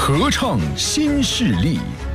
合唱新势力。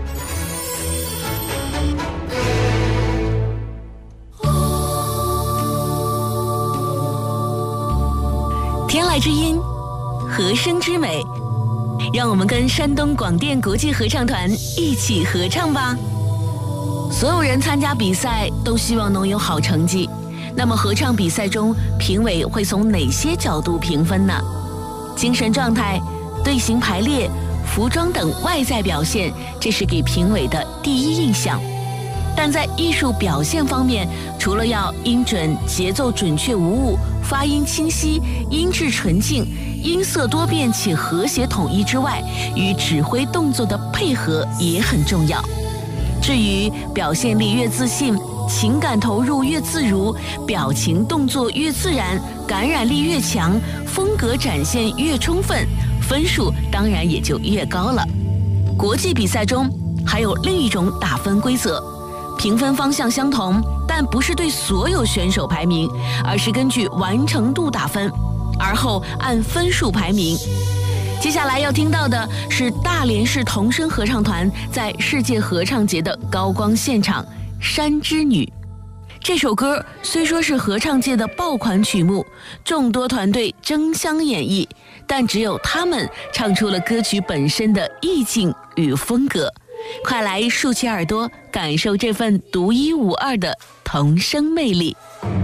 天籁之音，和声之美，让我们跟山东广电国际合唱团一起合唱吧。所有人参加比赛都希望能有好成绩，那么合唱比赛中，评委会从哪些角度评分呢？精神状态、队形排列、服装等外在表现，这是给评委的第一印象。但在艺术表现方面，除了要音准、节奏准确无误、发音清晰、音质纯净、音色多变且和谐统一之外，与指挥动作的配合也很重要。至于表现力越自信，情感投入越自如，表情动作越自然，感染力越强，风格展现越充分，分数当然也就越高了。国际比赛中还有另一种打分规则，评分方向相同，但不是对所有选手排名，而是根据完成度打分，而后按分数排名。接下来要听到的是大连市童声合唱团在世界合唱节的高光现场《山之女》。这首歌虽说是合唱界的爆款曲目，众多团队争相演绎，但只有他们唱出了歌曲本身的意境与风格。快来竖起耳朵，感受这份独一无二的童声魅力。